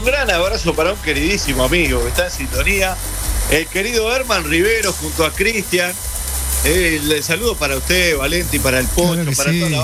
gran abrazo para un queridísimo amigo que está en sintonía, el querido Herman Rivero junto a Cristian. El saludo para usted, Valenti, para el Pocho, claro para sí. toda la